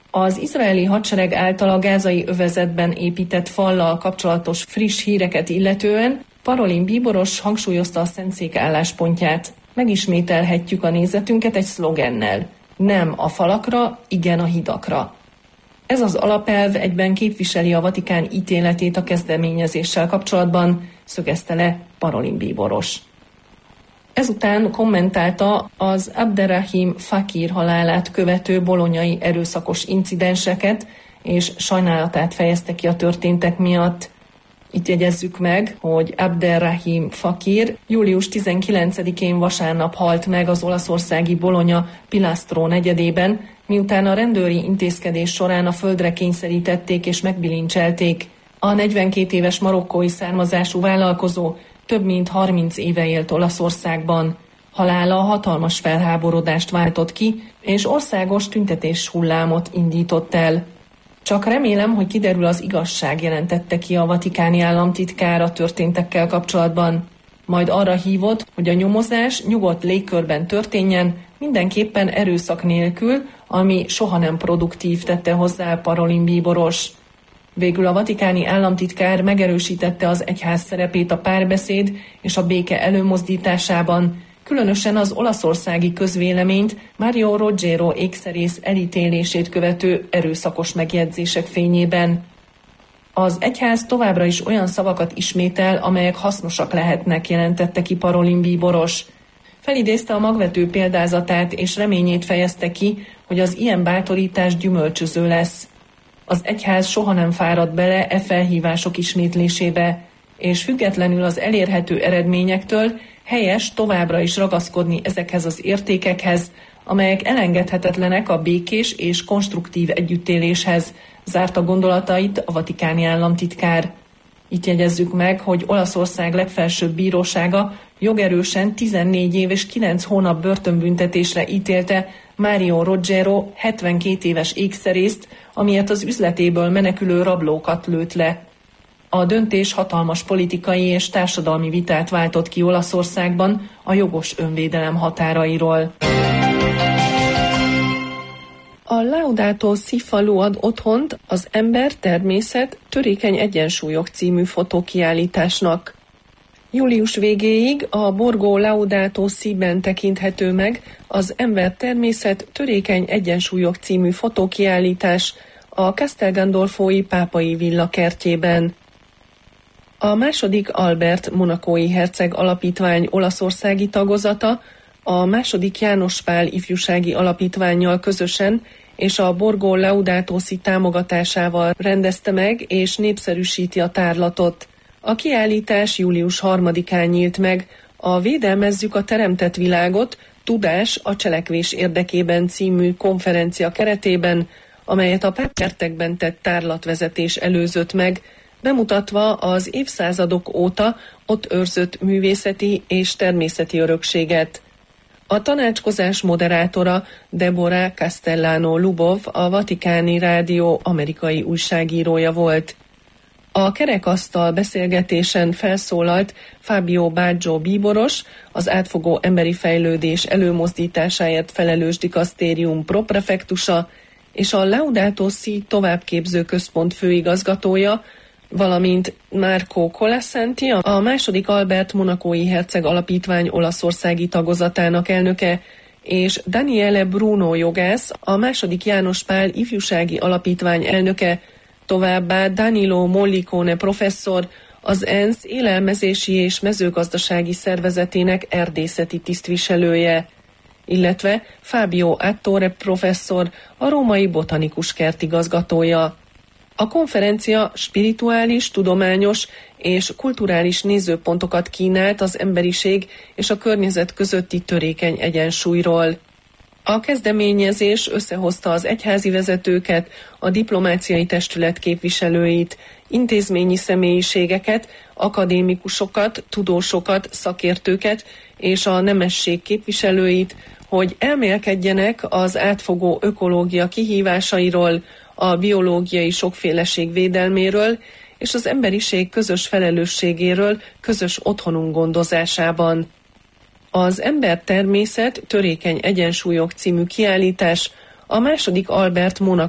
Az izraeli hadsereg által a gázai övezetben épített fallal kapcsolatos friss híreket illetően Parolin bíboros hangsúlyozta a Szentszék álláspontját. Megismételhetjük a nézetünket egy szlogennel. Nem a falakra, igen a hidakra. Ez az alapelv egyben képviseli a Vatikán ítéletét a kezdeményezéssel kapcsolatban, szögezte le Parolin bíboros. Ezután kommentálta az Abderrahim Fakir halálát követő bolonyai erőszakos incidenseket, és sajnálatát fejezte ki a történtek miatt. Itt jegyezzük meg, hogy Abderrahim Fakir július 19-én vasárnap halt meg az olaszországi Bologna Pilastro negyedében, miután a rendőri intézkedés során a földre kényszerítették és megbilincselték. A 42 éves marokkói származású vállalkozó több mint 30 éve élt Olaszországban. Halála hatalmas felháborodást váltott ki, és országos tüntetés hullámot indított el. Csak remélem, hogy kiderül az igazság, jelentette ki a vatikáni államtitkár a történtekkel kapcsolatban. Majd arra hívott, hogy a nyomozás nyugodt légkörben történjen, mindenképpen erőszak nélkül, ami soha nem produktív, tette hozzá Parolin bíboros. Végül a vatikáni államtitkár megerősítette az egyház szerepét a párbeszéd és a béke előmozdításában, különösen az olaszországi közvéleményt Mario Rogero ékszerész elítélését követő erőszakos megjegyzések fényében. Az egyház továbbra is olyan szavakat ismétel, amelyek hasznosak lehetnek, jelentette ki Parolin bíboros. Felidézte a magvető példázatát és reményét fejezte ki, hogy az ilyen bátorítás gyümölcsöző lesz. Az egyház soha nem fárad bele e felhívások ismétlésébe, és függetlenül az elérhető eredményektől helyes továbbra is ragaszkodni ezekhez az értékekhez, amelyek elengedhetetlenek a békés és konstruktív együttéléshez, zárta gondolatait a vatikáni államtitkár. Itt jegyezzük meg, hogy Olaszország legfelsőbb bírósága jogerősen 14 év és 9 hónap börtönbüntetésre ítélte Mario Rogero 72 éves ékszerészt, amiért az üzletéből menekülő rablókat lőtt le. A döntés hatalmas politikai és társadalmi vitát váltott ki Olaszországban a jogos önvédelem határairól. A Laudato Si falu ad otthont az Ember, természet, törékeny egyensúlyok című fotókiállításnak. Július végéig a Borgo Laudato Si-ben tekinthető meg az Ember, természet, törékeny egyensúlyok című fotókiállítás a Castel Gandolfói pápai villa kertjében. A második Albert monacói herceg alapítvány olaszországi tagozata a második János Pál ifjúsági alapítvánnyal közösen és a Borgo Laudato Si támogatásával rendezte meg és népszerűsíti a tárlatot. A kiállítás július 3-án nyílt meg a Védelmezzük a teremtett világot, tudás a cselekvés érdekében című konferencia keretében, amelyet a pápkertekben tett tárlatvezetés előzött meg, bemutatva az évszázadok óta ott őrzött művészeti és természeti örökséget. A tanácskozás moderátora Deborah Castellano Lubov, a Vatikáni Rádió amerikai újságírója volt. A kerekasztal beszélgetésen felszólalt Fabio Baggio bíboros, az átfogó emberi fejlődés előmozdításáért felelős dikasztérium proprefektusa és a Laudato Si továbbképző központ főigazgatója, valamint Marco Colasanti, a második Albert monacói herceg alapítvány olaszországi tagozatának elnöke, és Daniele Bruno jogász, a második János Pál ifjúsági alapítvány elnöke, továbbá Danilo Mollicone professzor, az ENSZ élelmezési és mezőgazdasági szervezetének erdészeti tisztviselője, illetve Fabio Attore professzor, a római botanikus kert igazgatója. A konferencia spirituális, tudományos és kulturális nézőpontokat kínált az emberiség és a környezet közötti törékeny egyensúlyról. A kezdeményezés összehozta az egyházi vezetőket, a diplomáciai testület képviselőit, intézményi személyiségeket, akadémikusokat, tudósokat, szakértőket és a nemesség képviselőit, hogy elmélkedjenek az átfogó ökológia kihívásairól, a biológiai sokféleség védelméről és az emberiség közös felelősségéről közös otthonunk gondozásában. Az Ember, természet, törékeny egyensúlyok című kiállítás a második Albert